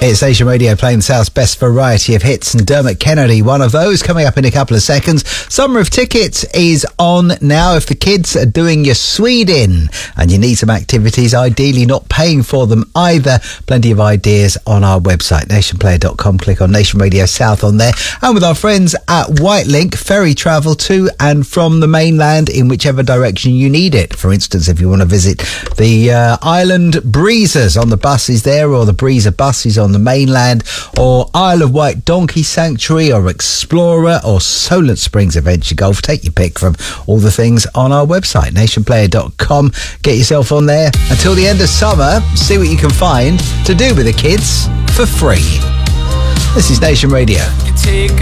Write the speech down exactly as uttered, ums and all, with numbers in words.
It's Nation Radio playing the South's best variety of hits, and Dermot Kennedy, one of those, coming up in a couple of seconds. Summer of Tickets is on now. If the kids are doing your Sweden and you need some activities, ideally not paying for them either, plenty of ideas on our website, nation player dot com. Click on Nation Radio South on there. And with our friends at Whitelink, ferry travel to and from the mainland in whichever direction you need it. For instance, if you want to visit the uh, Island Breezers on the buses there, or the Breezer buses on the mainland, or Isle of Wight Donkey Sanctuary, or Explorer, or Solent Springs Adventure Golf, take your pick from all the things on our website, nation player dot com. Get yourself on there until the end of summer. See what you can find to do with the kids for free. This is Nation Radio. You take